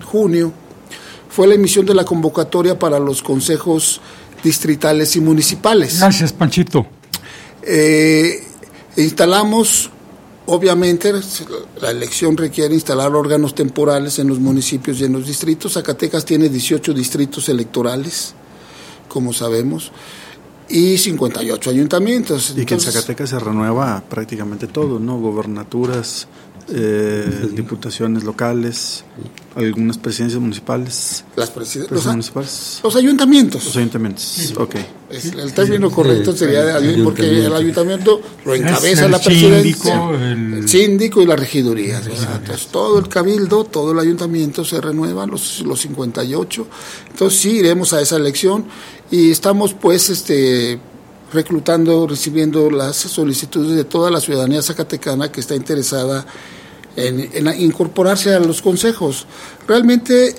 junio, fue la emisión de la convocatoria para los consejos distritales y municipales. Gracias, Panchito. Instalamos, obviamente, la elección requiere instalar órganos temporales en los municipios y en los distritos. Zacatecas tiene 18 distritos electorales, como sabemos, y 58 ayuntamientos. Y que en Zacatecas se renueva prácticamente todo, ¿no? Gobernaturas, diputaciones locales, algunas presidencias municipales. Los ayuntamientos. Los ayuntamientos, ok. El término correcto sería porque el ayuntamiento lo encabeza la presidencia, el síndico y la regiduría. Entonces, todo el cabildo, todo el ayuntamiento se renueva, los 58. Entonces sí iremos a esa elección y estamos pues reclutando, recibiendo las solicitudes de toda la ciudadanía zacatecana que está interesada en incorporarse a los consejos. Realmente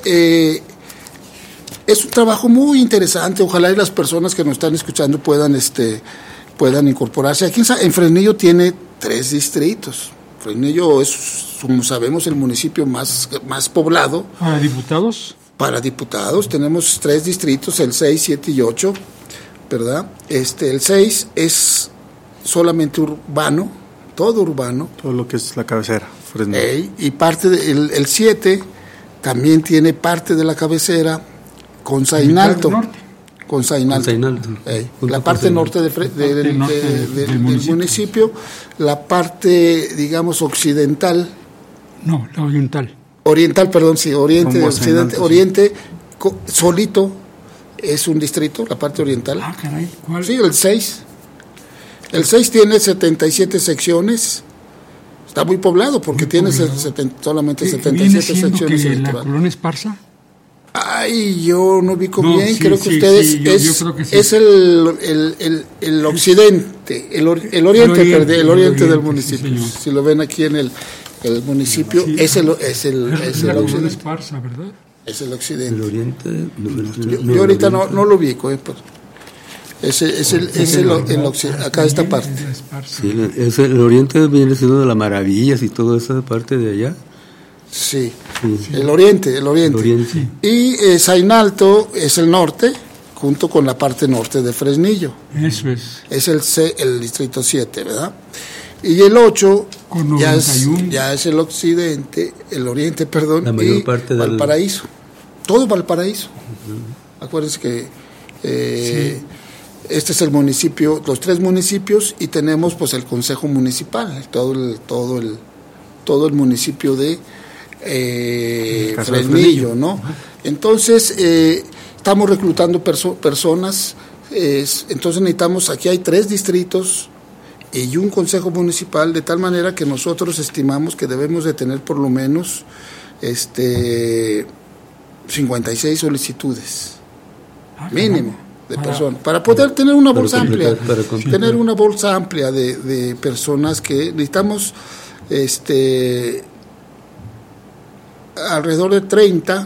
es un trabajo muy interesante. Ojalá y las personas que nos están escuchando puedan incorporarse. Aquí en Fresnillo tiene 3 distritos. Fresnillo es, como sabemos, el municipio más poblado. ¿Para diputados? Para diputados tenemos 3 distritos, el 6, 7 y 8, ¿verdad? El 6 es solamente urbano, todo urbano. Todo lo que es la cabecera, Fresnillo. Y parte el 7 también tiene parte de la cabecera con Zainalto. Con Zainalto. La parte norte del municipio, la parte, digamos, occidental. No, la oriental. Oriental, perdón, sí, oriente, occidente, oriente, solito es un distrito, la parte oriental. Ah, caray, ¿cuál? Sí, el 6. El 6 tiene 77 secciones. Está muy poblado porque tiene solamente 77 secciones electorales. ¿La colonia Esparza? Ay, yo no ubico bien, creo que ustedes yo creo que sí. Es el occidente, el oriente del municipio. Sí, si lo ven aquí en el municipio, sí. es el occidente. Esparza, ¿verdad? Es el occidente. El oriente. Yo ahorita no lo ubico, es el occidente, acá esta parte. Sí, el oriente viene siendo de las maravillas y toda esa parte de allá. Sí. El oriente. Sí. Y Zainalto es el norte, junto con la parte norte de Fresnillo. Eso es. Es el distrito 7, ¿verdad? Y el 8 ya es el occidente, el oriente, perdón, la mayor parte Valparaíso. Todo Valparaíso. Uh-huh. Acuérdense que este es el municipio, los 3 municipios, y tenemos pues el consejo municipal, todo el municipio de Fresnillo, ¿no? Uh-huh. Entonces estamos reclutando personas, entonces necesitamos, aquí hay 3 distritos y un consejo municipal, de tal manera que nosotros estimamos que debemos de tener por lo menos 56 solicitudes mínimo de personas para poder tener una bolsa amplia, de personas que necesitamos alrededor de 30,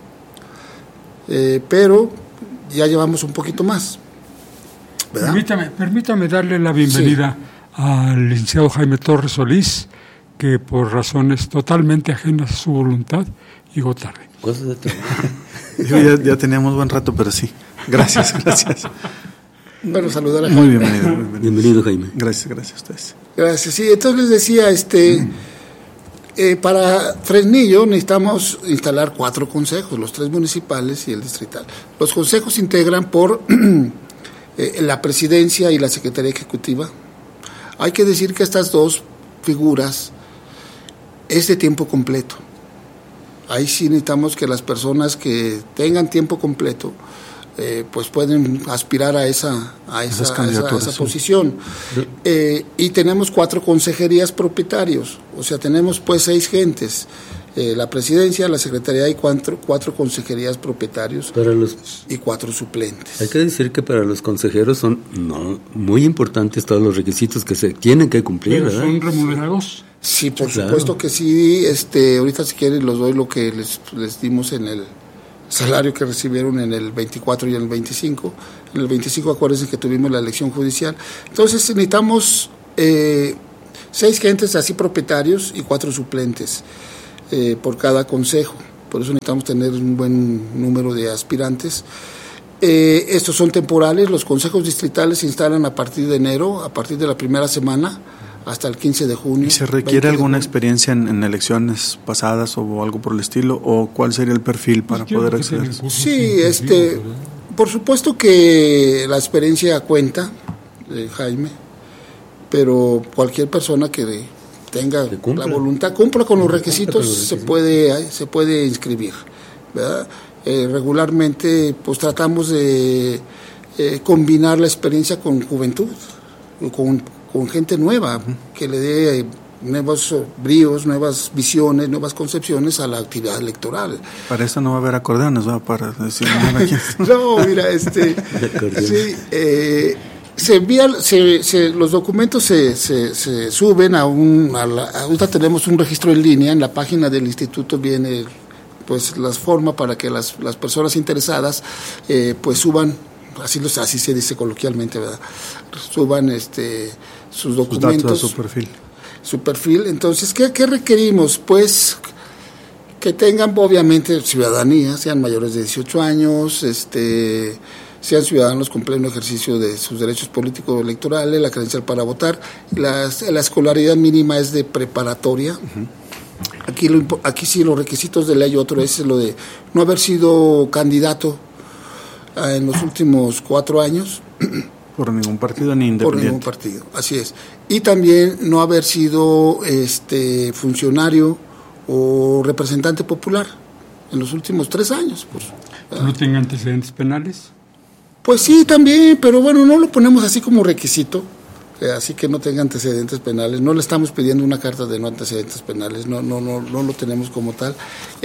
pero ya llevamos un poquito más, ¿verdad? Permítame darle la bienvenida al licenciado Jaime Torres Solís, que por razones totalmente ajenas a su voluntad llegó tarde. Cosas de todo. ya teníamos buen rato, pero sí. Gracias. Bueno, saludar a Jaime. Muy bienvenido. Bienvenido, Jaime. Gracias a ustedes. Gracias. Sí, entonces les decía, para Fresnillo necesitamos instalar 4 consejos, los 3 municipales y el distrital. Los consejos se integran por la presidencia y la secretaría ejecutiva. Hay que decir que estas 2 figuras es de tiempo completo. Ahí sí necesitamos que las personas que tengan tiempo completo pues pueden aspirar a esa posición. Y tenemos 4 consejerías propietarios, o sea, tenemos pues 6 gentes, la presidencia, la secretaría y 4 consejerías propietarios y 4 suplentes. Hay que decir que para los consejeros son muy importantes todos los requisitos que se tienen que cumplir, ¿verdad? ¿Son remunerados? Sí, por supuesto que sí. Ahorita si quieren los doy lo que les dimos en el salario que recibieron en el 24 y en el 25. En el 25 acuérdense que tuvimos la elección judicial. Entonces necesitamos 6 gentes así propietarios y 4 suplentes por cada consejo. por eso necesitamos tener un buen número de aspirantes. Estos son temporales, los consejos distritales se instalan a partir de enero, a partir de la primera semana, hasta el 15 de junio. ¿Y se requiere alguna experiencia en elecciones pasadas o algo por el estilo? ¿O cuál sería el perfil para poder acceder? Sí, por supuesto que la experiencia cuenta, Jaime, pero cualquier persona que tenga la voluntad, cumpla con los requisitos, se puede inscribir, ¿verdad? Regularmente pues tratamos de combinar la experiencia con juventud, con gente nueva, que le dé nuevos bríos, nuevas visiones, nuevas concepciones a la actividad electoral. Para eso no va a haber acordeones, ¿va? Para decir nada. No, mira, sí, se envían, los documentos se suben ahorita tenemos un registro en línea, en la página del instituto viene pues las formas para que las personas interesadas pues suban, así se dice coloquialmente, ¿verdad? Suban sus documentos, datos a su perfil. Entonces, ¿qué requerimos? Pues que tengan obviamente ciudadanía, sean mayores de 18 años, sean ciudadanos con pleno ejercicio de sus derechos políticos electorales, la credencial para votar, la escolaridad mínima es de preparatoria. Uh-huh. Aquí sí los requisitos de ley, otro es lo de no haber sido candidato en los últimos 4 años. Por ningún partido ni independiente. Por ningún partido, así es. Y también no haber sido funcionario o representante popular en los últimos 3 años. Pues, ¿no tenga antecedentes penales? Pues sí, también, pero bueno, no lo ponemos así como requisito. Así que no tenga antecedentes penales, no le estamos pidiendo una carta de no antecedentes penales, no lo tenemos como tal.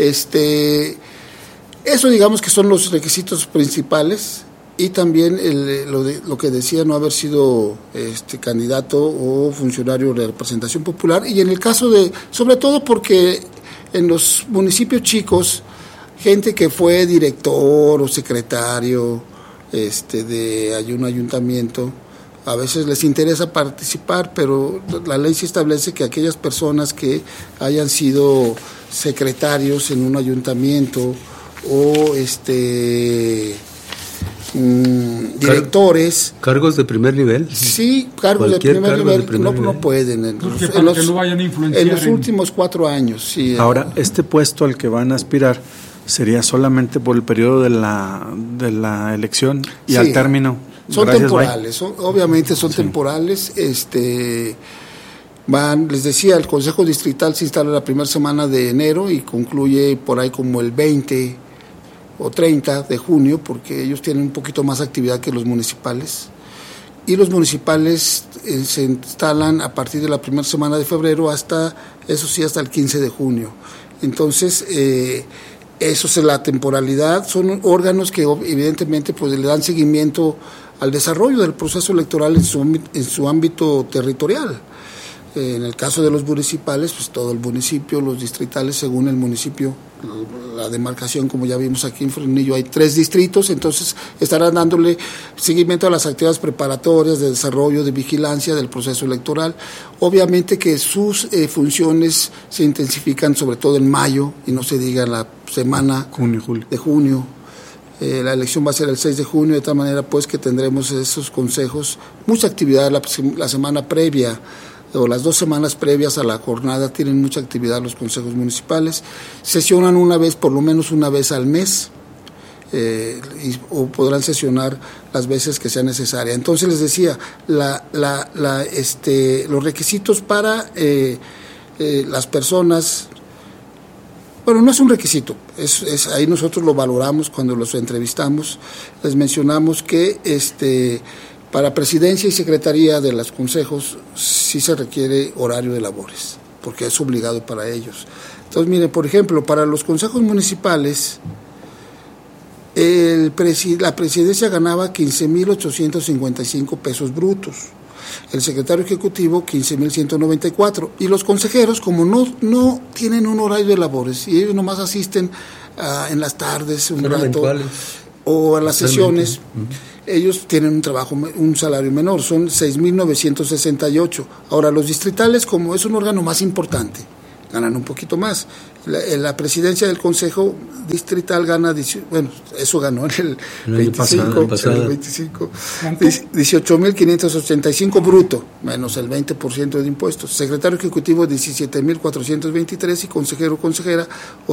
Eso digamos que son los requisitos principales, y también lo que decía, no haber sido candidato o funcionario de representación popular, y en el caso sobre todo porque en los municipios chicos, gente que fue director o secretario de un ayuntamiento, a veces les interesa participar, pero la ley sí establece que aquellas personas que hayan sido secretarios en un ayuntamiento o directores. ¿Cargos de primer nivel? Sí, cargos de primer nivel, no pueden. En los últimos 4 años, sí. Ahora, este puesto al que van a aspirar sería solamente por el periodo de la elección y sí, al término. Son temporales, obviamente son temporales. Les decía, el Consejo Distrital se instala la primera semana de enero y concluye por ahí como el 20 o 30 de junio, porque ellos tienen un poquito más actividad que los municipales. Y los municipales se instalan a partir de la primera semana de febrero hasta el 15 de junio. Entonces, eso es la temporalidad. Son órganos que evidentemente pues le dan seguimiento al desarrollo del proceso electoral en su ámbito territorial. En el caso de los municipales, pues todo el municipio, los distritales según el municipio, la demarcación, como ya vimos aquí en Fresnillo, hay 3 distritos, entonces estarán dándole seguimiento a las actividades preparatorias de desarrollo, de vigilancia del proceso electoral. Obviamente que sus funciones se intensifican sobre todo en mayo, y no se diga en la semana de junio. La elección va a ser el 6 de junio, de tal manera pues que tendremos esos consejos, mucha actividad la semana previa, o las 2 semanas previas a la jornada tienen mucha actividad los consejos municipales, sesionan por lo menos una vez al mes, o podrán sesionar las veces que sea necesaria. Entonces les decía, los requisitos para las personas, bueno, no es un requisito, ahí nosotros lo valoramos cuando los entrevistamos. Les mencionamos que para presidencia y secretaría de los consejos sí se requiere horario de labores, porque es obligado para ellos. Entonces, miren, por ejemplo, para los consejos municipales, la presidencia ganaba 15,855 pesos brutos, el secretario ejecutivo 15,194, y los consejeros, como no tienen un horario de labores y ellos nomás asisten en las tardes un rato o a las sesiones, ellos tienen un salario menor, son 6,968. Ahora, los distritales, como es un órgano más importante, ganan un poquito más. La presidencia del Consejo Distrital gana, bueno, eso ganó en el 25, 18.585 bruto, menos el 20% de impuestos. Secretario Ejecutivo 17.423 y consejero o consejera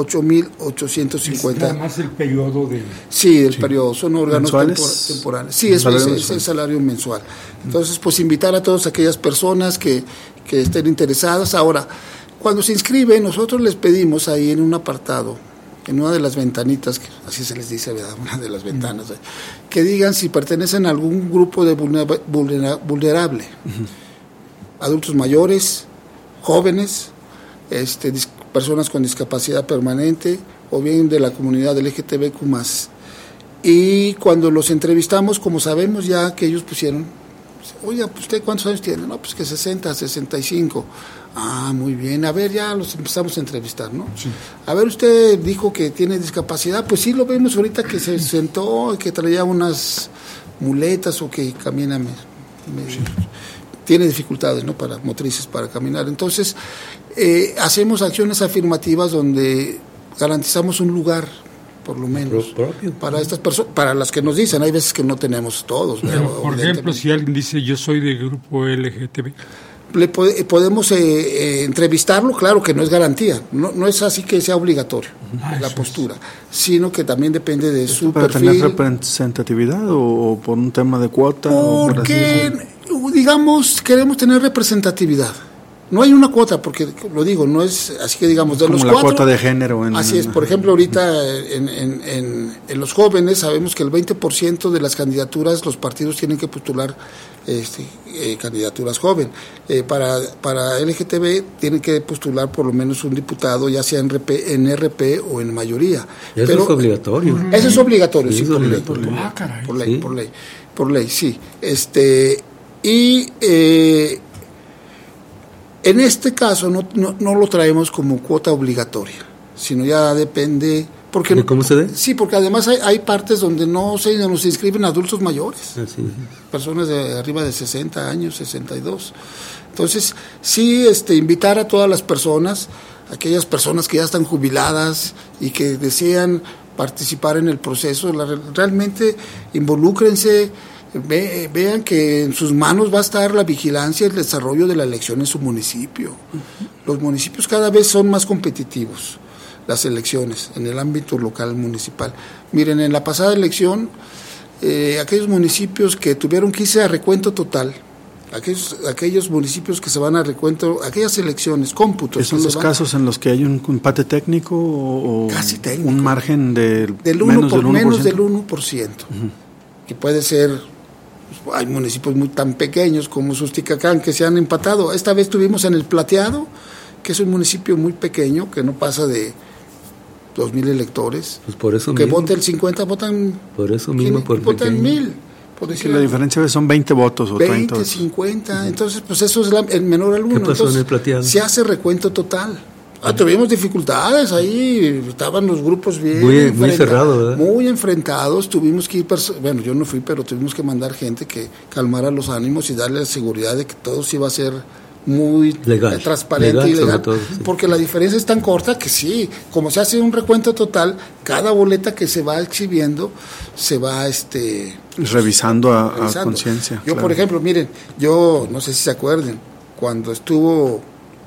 8.850. Nada más el periodo de... Sí, el periodo, son órganos temporales. Sí, es el salario mensual. Entonces, pues invitar a todas aquellas personas que estén interesadas. Ahora, cuando se inscriben, nosotros les pedimos ahí en un apartado, en una de las ventanitas, que así se les dice, ¿verdad? Una de las ventanas, que digan si pertenecen a algún grupo de vulnerable. Adultos mayores, jóvenes, personas con discapacidad permanente, o bien de la comunidad LGTBQ+. Y cuando los entrevistamos, como sabemos ya que ellos pusieron, oye, ¿usted cuántos años tiene? No, pues que 60, 65. Ah, muy bien. A ver, ya los empezamos a entrevistar, ¿no? Sí. A ver, usted dijo que tiene discapacidad. Pues sí, lo vemos ahorita que se sentó, que traía unas muletas o que camina, tiene dificultades, ¿no? Motrices para caminar. Entonces, hacemos acciones afirmativas donde garantizamos un lugar, por lo menos, para estas personas, para las que nos dicen. Hay veces que no tenemos todos. Pero, por ejemplo, si alguien dice yo soy del grupo LGTB, podemos entrevistarlo, claro que no es garantía, no es así que sea obligatorio la postura, sino que también depende de su para perfil. ¿Tener representatividad o por un tema de cuota? Porque, digamos, queremos tener representatividad. No hay una cuota, porque lo digo, no es así que digamos de como los la cuatro, cuota de género. Así es, por ejemplo, ahorita en los jóvenes sabemos que el 20% de las candidaturas los partidos tienen que postular candidaturas joven. Para LGTB tienen que postular por lo menos un diputado, ya sea en RP o en mayoría. Eso es obligatorio. Eso es obligatorio, sí, por obligatorio. Ley. Por ley, sí. En este caso no lo traemos como cuota obligatoria, sino ya depende. Porque, ¿de cómo se ve? Sí, porque además hay partes donde no se inscriben adultos mayores, personas de arriba de 60 años, 62. Entonces, sí, invitar a todas las personas, aquellas personas que ya están jubiladas y que desean participar en el proceso, realmente involúcrense. Vean que en sus manos va a estar la vigilancia y el desarrollo de la elección en su municipio. Los municipios cada vez son más competitivos, las elecciones en el ámbito local municipal. Miren, en la pasada elección, aquellos municipios que tuvieron que irse a recuento total, aquellos municipios que se van a recuento, aquellas elecciones, cómputos. ¿Son los casos en los que hay un empate técnico o casi técnico, un margen del menos del 1%? Que puede ser. Hay municipios tan pequeños como Susticacán que se han empatado. Esta vez tuvimos en El Plateado, que es un municipio muy pequeño, que no pasa de 2,000 electores. Pues por eso que mismo. vote el 50, votan. Por eso mismo, votan 1,000. Si la diferencia son 20 votos o 30 votos. 50. Entonces, pues eso es el menor al 1. ¿Qué pasó entonces, en El Plateado? Se hace recuento total. Tuvimos dificultades ahí, estaban los grupos muy cerrados, ¿verdad? Muy enfrentados, tuvimos que ir, bueno, yo no fui, pero tuvimos que mandar gente que calmara los ánimos y darle la seguridad de que todo se iba a hacer muy legal, transparente y legal, todo, sí. Porque la diferencia es tan corta que sí, como se hace un recuento total, cada boleta que se va exhibiendo se va revisando a conciencia. Yo, claro. Por ejemplo, miren, yo no sé si se acuerden, cuando estuvo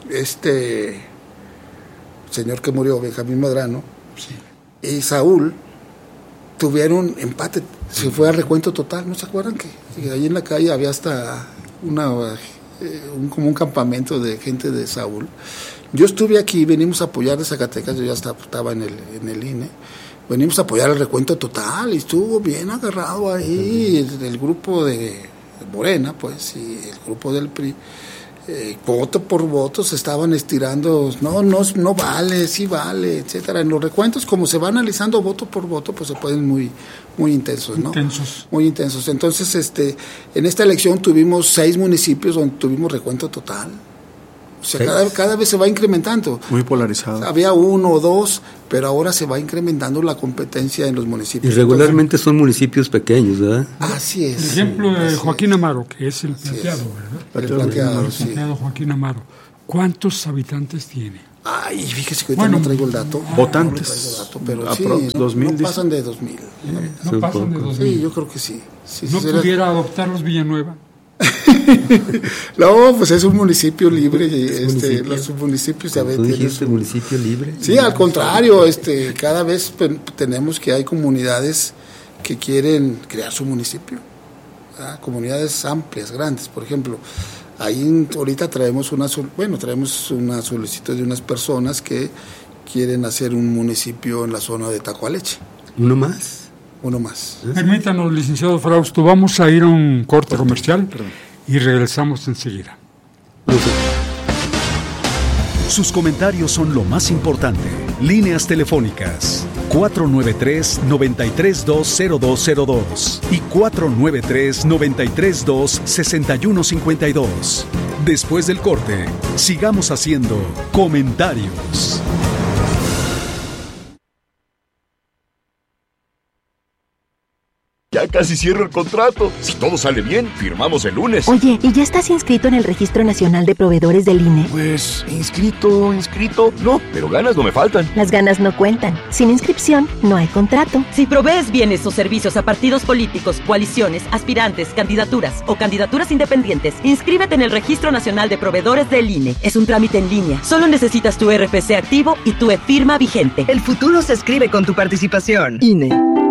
señor que murió, Benjamín Medrano, sí. Y Saúl tuvieron empate, se fue a recuento total, ¿no se acuerdan? Que ahí en la calle había hasta como un campamento de gente de Saúl. Yo estuve aquí, venimos a apoyar de Zacatecas, yo ya estaba en el INE, venimos a apoyar el recuento total y estuvo bien agarrado ahí el grupo de Morena, pues, y el grupo del PRI. Voto por voto se estaban estirando, no vale, sí vale, etcétera. En los recuentos, como se va analizando voto por voto, pues se pueden muy intensos, ¿no? Muy intensos. Entonces, en esta elección tuvimos 6 municipios donde tuvimos recuento total. O sea, cada vez se va incrementando. Muy polarizado. Había 1 o 2, pero ahora se va incrementando la competencia en los municipios. Y regularmente son municipios pequeños, ¿verdad? Así es. Por ejemplo, Joaquín Amaro, que es el Plateado, ¿verdad? El Plateado, sí. Plateado Joaquín Amaro. ¿Cuántos habitantes tiene? Ay, fíjese que ahorita no traigo el dato. Votantes. Pero sí, no pasan de 2,000. No pasan de 2,000. Sí, yo creo que sí. ¿No pudiera adoptarlos Villanueva? No, pues es un municipio libre. Los municipios ya ven. ¿Tú dijiste municipio libre? Sí, al contrario, cada vez tenemos que hay comunidades que quieren crear su municipio. Comunidades amplias, grandes. Por ejemplo, ahí ahorita traemos una solicitud de unas personas que quieren hacer un municipio en la zona de Tacualeche. ¿Uno más? Uno más. Permítanos, licenciado Frausto, vamos a ir a un corte comercial y regresamos enseguida. Sus comentarios son lo más importante. Líneas telefónicas 493-9320202 y 493-932-6152. Después del corte, sigamos haciendo comentarios. Ya casi cierro el contrato. Si todo sale bien, firmamos el lunes. Oye, ¿y ya estás inscrito en el Registro Nacional de Proveedores del INE? Pues, inscrito, no, pero ganas no me faltan. Las ganas no cuentan. Sin inscripción, no hay contrato. Si provees bienes o servicios a partidos políticos, coaliciones, aspirantes, candidaturas o candidaturas independientes, inscríbete en el Registro Nacional de Proveedores del INE. Es un trámite en línea. Solo necesitas tu RFC activo y tu e-firma vigente. El futuro se escribe con tu participación. INE.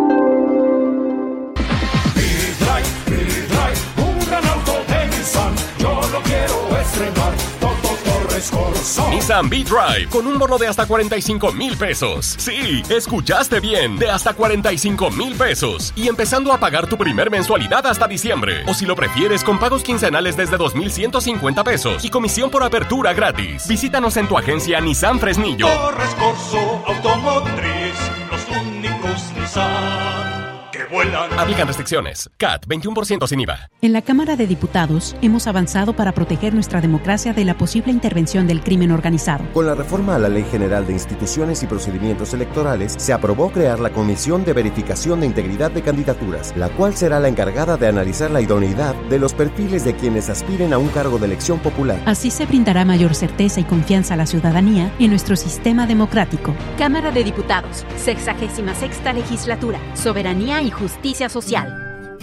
Nissan V-Drive con un bono de hasta 45,000 pesos. Sí, escuchaste bien, de hasta 45,000 pesos. Y empezando a pagar tu primer mensualidad hasta diciembre. O si lo prefieres, con pagos quincenales desde 2,150 pesos y comisión por apertura gratis. Visítanos en tu agencia Nissan Fresnillo. Torres Corso Automotriz, los únicos Nissan que vuelan. Aplican restricciones. CAT, 21% sin IVA. En la Cámara de Diputados hemos avanzado para proteger nuestra democracia de la posible intervención del crimen organizado. Con la reforma a la Ley General de Instituciones y Procedimientos Electorales, se aprobó crear la Comisión de Verificación de Integridad de Candidaturas, la cual será la encargada de analizar la idoneidad de los perfiles de quienes aspiren a un cargo de elección popular. Así se brindará mayor certeza y confianza a la ciudadanía en nuestro sistema democrático. Cámara de Diputados, 66ª Legislatura, Soberanía y Justicia Social.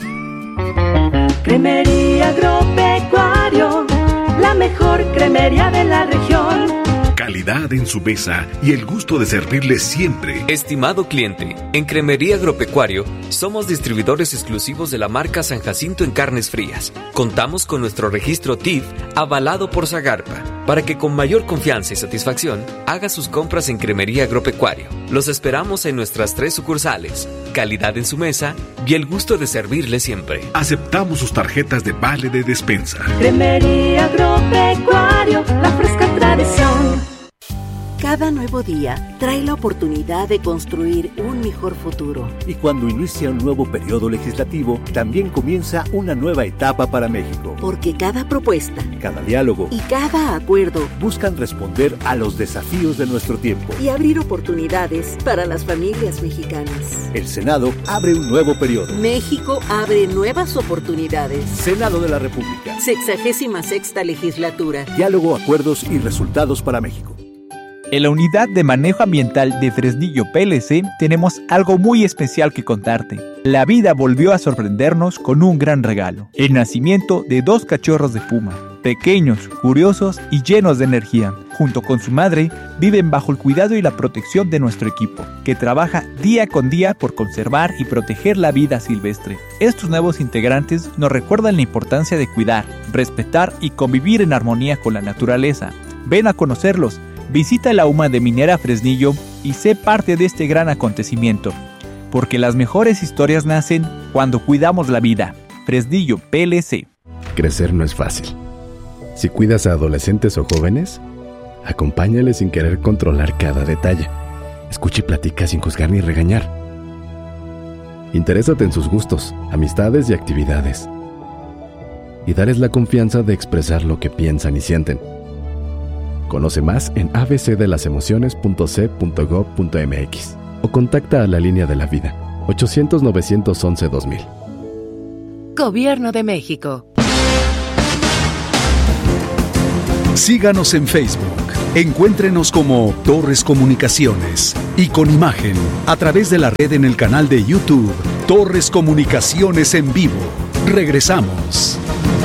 Cremería Agropecuario, la mejor cremería de la región. Calidad en su mesa y el gusto de servirle siempre. Estimado cliente, en Cremería Agropecuario somos distribuidores exclusivos de la marca San Jacinto en carnes frías. Contamos con nuestro registro TIF avalado por Zagarpa para que con mayor confianza y satisfacción haga sus compras en Cremería Agropecuario. Los esperamos en nuestras 3 sucursales. Calidad en su mesa y el gusto de servirle siempre. Aceptamos sus tarjetas de vale de despensa. Cremería Agropecuario, la fresca tradición. Cada nuevo día trae la oportunidad de construir un mejor futuro. Y cuando inicia un nuevo periodo legislativo, también comienza una nueva etapa para México. Porque cada propuesta, cada diálogo y cada acuerdo buscan responder a los desafíos de nuestro tiempo y abrir oportunidades para las familias mexicanas. El Senado abre un nuevo periodo. México abre nuevas oportunidades. Senado de la República. 66ª Legislatura. Diálogo, acuerdos y resultados para México. En la Unidad de Manejo Ambiental de Fresnillo PLC tenemos algo muy especial que contarte. La vida volvió a sorprendernos con un gran regalo: el nacimiento de 2 cachorros de puma, pequeños, curiosos y llenos de energía. Junto con su madre, viven bajo el cuidado y la protección de nuestro equipo, que trabaja día con día por conservar y proteger la vida silvestre. Estos nuevos integrantes nos recuerdan la importancia de cuidar, respetar y convivir en armonía con la naturaleza. Ven a conocerlos. Visita la UMA de Minera Fresnillo y sé parte de este gran acontecimiento, porque las mejores historias nacen cuando cuidamos la vida. Fresnillo PLC. Crecer no es fácil. Si cuidas a adolescentes o jóvenes, acompáñales sin querer controlar cada detalle. Escucha y platica sin juzgar ni regañar. Interésate en sus gustos, amistades y actividades. Y dales la confianza de expresar lo que piensan y sienten. Conoce más en abcdelalemociones.c.gov.mx o contacta a la Línea de la Vida, 800-911-2000. Gobierno de México. Síganos en Facebook. Encuéntrenos como Torres Comunicaciones y con imagen a través de la red en el canal de YouTube Torres Comunicaciones en vivo. Regresamos.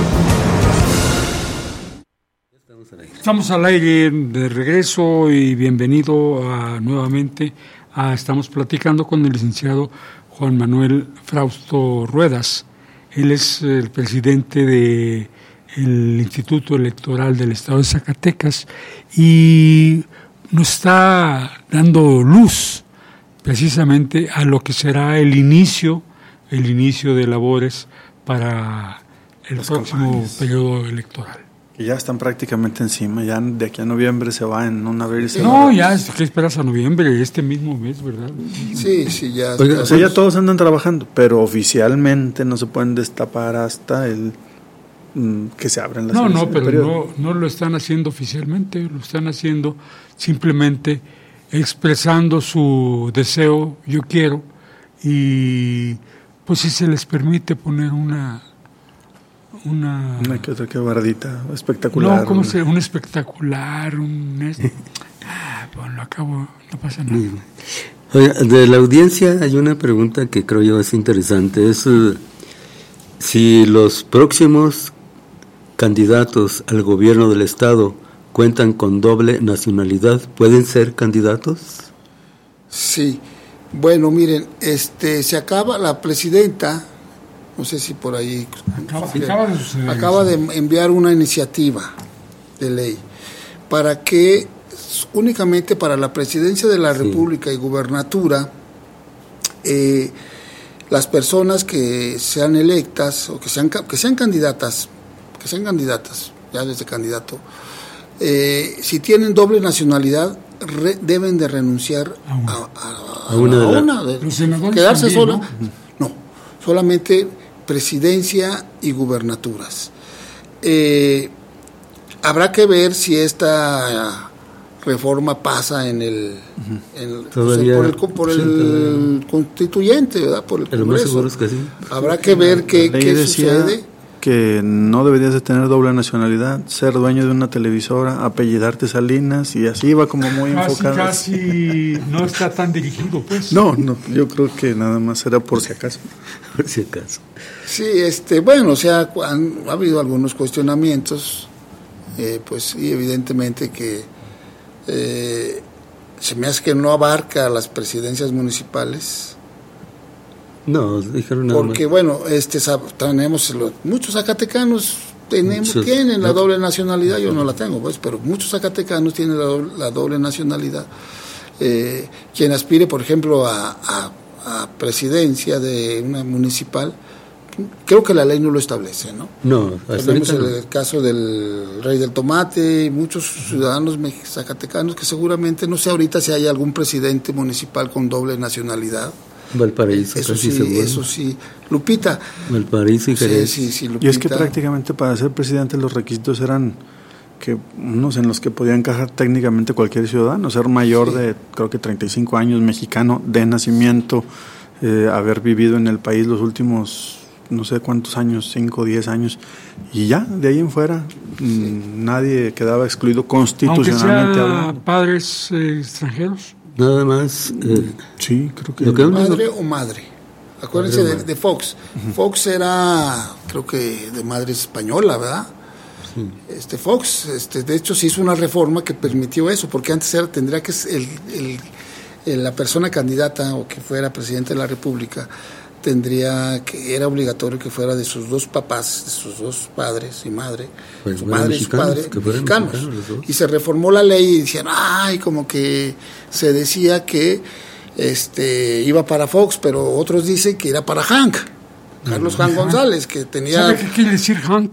Estamos al aire de regreso y bienvenido nuevamente. Estamos platicando con el licenciado Juan Manuel Frausto Ruedas. Él es el presidente del Instituto Electoral del Estado de Zacatecas y nos está dando luz precisamente a lo que será el inicio de labores para el próximo periodo electoral. Que ya están prácticamente encima, ya de aquí a noviembre se va en un abril. No, ya, ¿qué esperas a noviembre? Este mismo mes, ¿verdad? Sí, ya. Oiga, o sea, ya todos andan trabajando, pero oficialmente no se pueden destapar hasta el que se abran las elecciones. No, pero no lo están haciendo oficialmente, lo están haciendo simplemente expresando su deseo, yo quiero, y pues si se les permite poner una que otra quebradita espectacular. No, ¿cómo se? Un espectacular, lo acabo, no pasa nada. Oiga, de la audiencia hay una pregunta que creo yo es interesante, es si los próximos candidatos al gobierno del estado cuentan con doble nacionalidad, ¿pueden ser candidatos? Sí, bueno, miren, se acaba la presidenta, no sé si por ahí acaba de enviar una iniciativa de ley para que únicamente para la presidencia de la República y gubernatura las personas que sean electas o que sean candidatas ya desde candidato, si tienen doble nacionalidad deben de renunciar a una quedarse sola, no, solamente presidencia y gubernaturas. Habrá que ver si esta reforma pasa en el por el constituyente, ¿verdad? Por el Congreso. Es que sí. Habrá que ver qué sucede. Que no deberías de tener doble nacionalidad, ser dueño de una televisora, apellidarte Salinas, y así va como muy enfocado. Casi no está tan dirigido, pues. No, yo creo que nada más era por si acaso. Por si acaso. Sí, bueno, o sea, ha habido algunos cuestionamientos, pues sí, evidentemente que se me hace que no abarca las presidencias municipales. No, dijeron nada porque más. Bueno, tenemos muchos zacatecanos tienen la doble nacionalidad, yo no la tengo, pues, pero muchos zacatecanos tienen la doble nacionalidad. Quien aspire, por ejemplo, a presidencia de una municipal, creo que la ley no lo establece, ¿no? No, tenemos el caso del Rey del Tomate y muchos ciudadanos zacatecanos que seguramente, no sé ahorita si hay algún presidente municipal con doble nacionalidad. Valparaíso, eso sí, seguro. Eso sí. Lupita. Valparaíso y Jerez. Sí, Lupita. Y es que prácticamente para ser presidente los requisitos eran unos en los que podía encajar técnicamente cualquier ciudadano, ser mayor de creo que 35 años, mexicano de nacimiento, haber vivido en el país los últimos no sé cuántos años, 5 o 10 años, y ya, de ahí en fuera, nadie quedaba excluido constitucionalmente. Aunque sea padres extranjeros. Nada más. Sí, creo que. Padre o madre. Acuérdense de Fox. Uh-huh. Fox era, creo que de madre española, ¿verdad? Sí. Fox, de hecho, se hizo una reforma que permitió eso, porque antes tendría que la persona candidata o que fuera presidente de la República era obligatorio que fuera de sus dos papás, de sus dos padres y madre, pues su madre y su padre, mexicanos. Y se reformó la ley y decían, como que se decía que iba para Fox, pero otros dicen que era para Hank, Carlos Hank González, que tenía... ¿Sabe qué quiere decir Hank?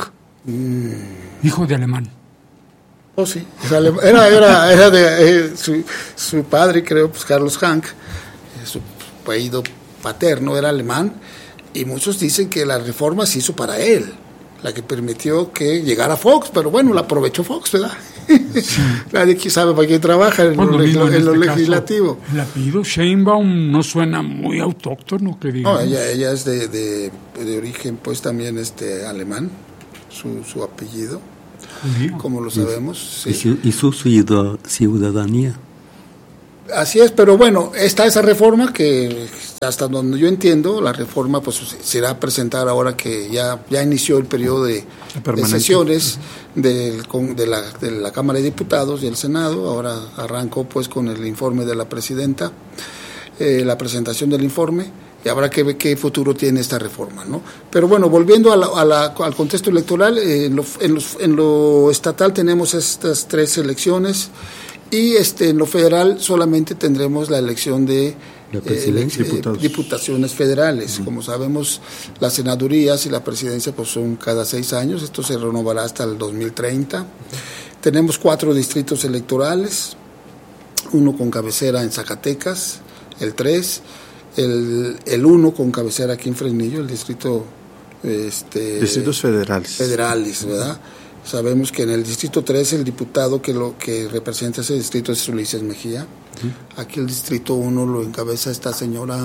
Hijo de alemán. Oh, sí, era de su padre, creo, pues Carlos Hank, su apellido paterno era alemán, y muchos dicen que la reforma se hizo para él, la que permitió que llegara Fox, pero bueno, la aprovechó Fox, ¿verdad? Sí. Nadie sabe para quién trabaja en lo legislativo. El apellido Sheinbaum no suena muy autóctono, que digamos. No, ella es de origen, pues también alemán, su apellido. como lo sabemos. Sí. Y su ciudadanía. Así es, pero bueno, está esa reforma que hasta donde yo entiendo, la reforma pues se irá a presentar ahora que ya inició el periodo de sesiones de la Cámara de Diputados y el Senado. Ahora arrancó pues con el informe de la presidenta, la presentación del informe, y habrá que ver qué futuro tiene esta reforma, ¿no? Pero bueno, volviendo al contexto electoral, en lo estatal tenemos estas 3 elecciones. Y en lo federal solamente tendremos la elección de diputaciones federales. Como sabemos, las senadurías y la presidencia pues son cada 6 años. Esto se renovará hasta el 2030. Tenemos 4 distritos electorales, uno con cabecera en Zacatecas, el 3, el 1 con cabecera aquí en Fresnillo, el distrito... distritos federales, ¿verdad? Sabemos que en el distrito 3 el diputado que representa ese distrito es Ulises Mejía. Aquí el distrito 1 lo encabeza esta señora,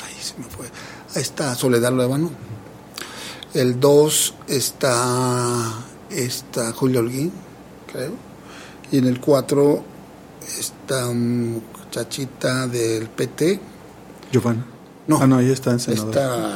esta Soledad Luevano. El 2 está Julio Holguín, creo. Y en el 4 está muchachita del PT. Giovanna. No, ahí está en senador.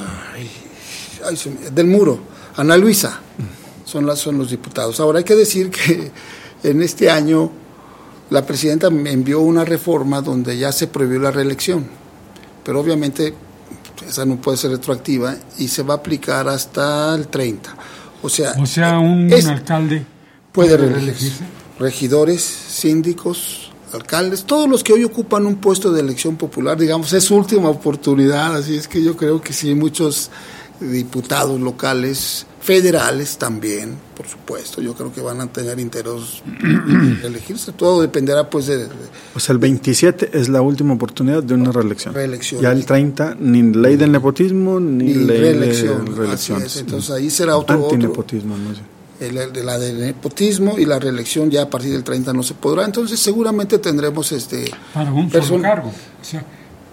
Del Muro, Ana Luisa. Son los diputados. Ahora hay que decir que en este año la presidenta me envió una reforma donde ya se prohibió la reelección, pero obviamente esa no puede ser retroactiva y se va a aplicar hasta el 30. O sea un alcalde puede reelegirse. Regidores, síndicos, alcaldes, todos los que hoy ocupan un puesto de elección popular, digamos, es su última oportunidad. Así es que yo creo que sí, muchos diputados locales, federales también, por supuesto, yo creo que van a tener interés en elegirse. Todo dependerá pues de... O sea, el 27 es la última oportunidad de una reelección. Ya el 30, ni ley del nepotismo, ni ley reelección. de reelecciones. Entonces ahí será otro... Antinepotismo, no sé. La de nepotismo y la reelección ya a partir del 30 no se podrá. Entonces seguramente tendremos para un solo cargo. O sea,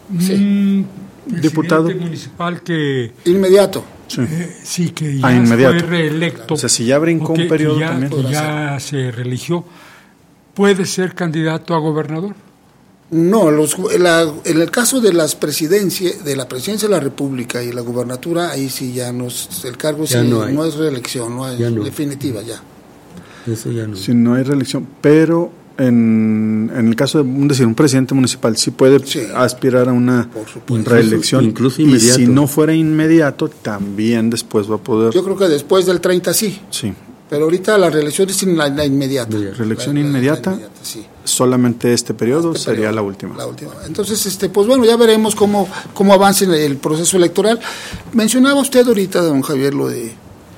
diputado municipal que... Inmediato. Sí, que ya fue reelecto. O sea, si ya brincó un periodo también. Que ya se reeligió, ¿puede ser candidato a gobernador? No, en el caso de las presidencias, de la presidencia de la República y la gubernatura, ahí sí ya el cargo ya no es reelección, no es definitiva ya. Eso ya no. Si no hay reelección, pero en el caso de un presidente municipal sí puede aspirar a una reelección, incluso inmediato. Y si no fuera inmediato, también después va a poder. Yo creo que después del 30 sí. Sí. Pero ahorita la reelección es la inmediata. Reelección inmediata, sí. Solamente este periodo sería la última. Entonces, pues bueno, ya veremos cómo avanza el proceso electoral. Mencionaba usted ahorita, don Javier, lo de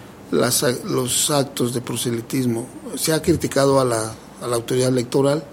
los actos de proselitismo. Se ha criticado a la autoridad electoral.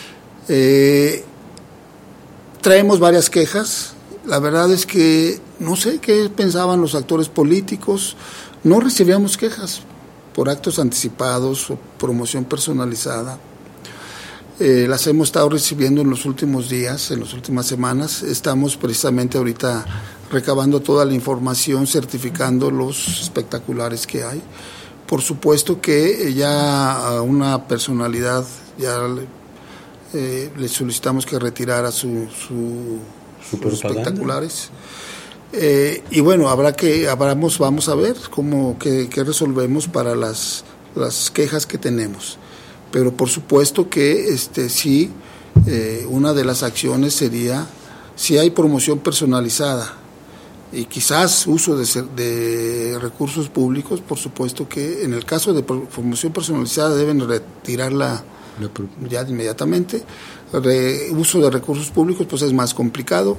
Traemos varias quejas. La verdad es que no sé qué pensaban los actores políticos. No recibíamos quejas por actos anticipados o promoción personalizada. Las hemos estado recibiendo en los últimos días, en las últimas semanas. Estamos precisamente ahorita recabando toda la información, certificando los espectaculares que hay. Por supuesto que ya a una personalidad ya le solicitamos que retirara sus espectaculares. Y bueno, vamos a ver qué resolvemos para las quejas que tenemos. Pero por supuesto que sí, una de las acciones sería, si hay promoción personalizada y quizás uso de recursos públicos, por supuesto que en el caso de promoción personalizada deben retirarla ya inmediatamente. Uso de recursos públicos pues es más complicado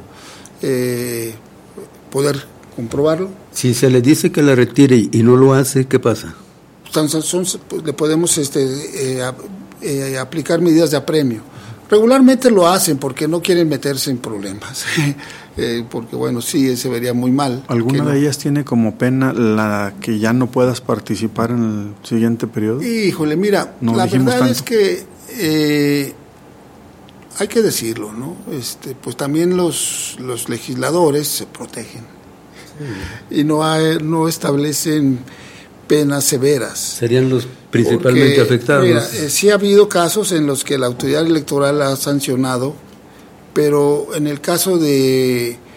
poder comprobarlo. Si se le dice que la retire y no lo hace, ¿qué pasa? Le podemos aplicar medidas de apremio. Regularmente lo hacen porque no quieren meterse en problemas, porque bueno, sí, se vería muy mal. ¿Alguna de ellas tiene como pena la que ya no puedas participar en el siguiente periodo? Híjole, mira, la verdad es que hay que decirlo, ¿no? Pues también los legisladores se protegen y no establecen penas severas. Serían los principalmente afectados. Mira, sí ha habido casos en los que la autoridad electoral ha sancionado, pero en el caso de